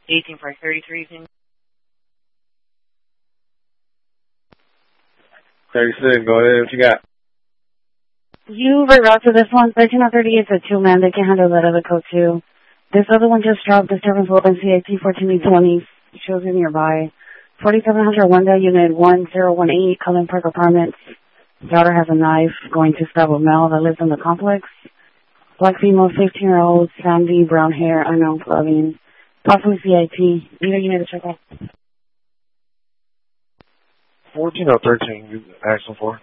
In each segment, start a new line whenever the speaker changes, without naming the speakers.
18 for 33.
36, go ahead. What you got?
You reroute to this one. 1338 is a 2-man. They can handle that other code too. This other one just dropped. Disturbance will CIT 1420. Shows you nearby. 4700 Wanda, Unit 1018, Cullen Park Apartments. Daughter has a knife, going to stab a male that lives in the complex. Black female, 15-year-old, sandy, brown hair, unknown clothing. Possibly CIT. Either unit to check out.
14 or 13 you asking for?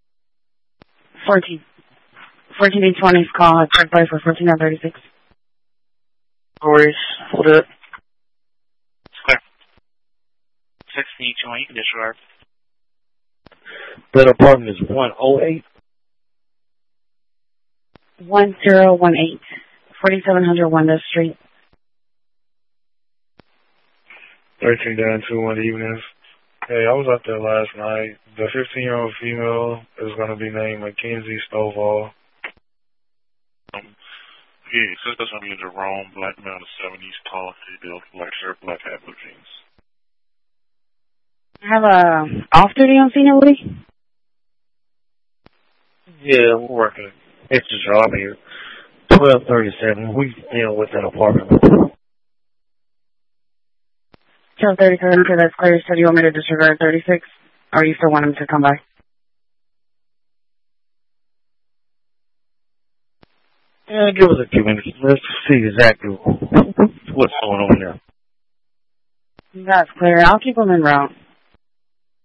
14. 14-20 is called. Check by for 14 or 36.
Worries. Hold it. Square. 16 each one. You can disregard.
That apartment is 108?
1018. 4700 Wanda Street.
13 down, 2-1 evenings. Hey, I was out there last night. The 15-year-old female is going to be named Mackenzie Stovall.
Yeah, so that's going to be a Jerome, black male, 70s, tall, built, black shirt, black hat, blue jeans.
I have a off duty on senior, Woody?
Yeah, we're working. It's a job here. 1237. We deal with an apartment.
1230 currently, that's clear. So do you want me to disregard 36? Or you still want him to come by?
Yeah, give us a few minutes. Let's see exactly what's going on there.
That's clear. I'll keep him en route.